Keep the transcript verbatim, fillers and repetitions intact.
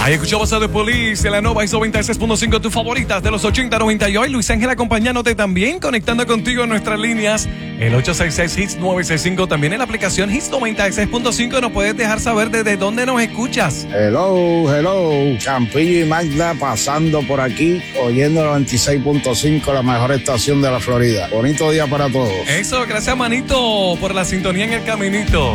Ahí escuchamos a The Police en la Nova Hits noventa y seis punto cinco, tus favoritas de los ochenta, noventa y hoy. Luis Ángel acompañándote también, conectando contigo en nuestras líneas. El ocho seis seis Hits nueve seis cinco, también en la aplicación Hits noventa y seis punto cinco. Nos puedes dejar saber desde dónde nos escuchas. Hello, hello. Campillo y Magda pasando por aquí, oyendo noventa y seis punto cinco, la mejor estación de la Florida. Bonito día para todos. Eso, gracias, manito, por la sintonía en el caminito.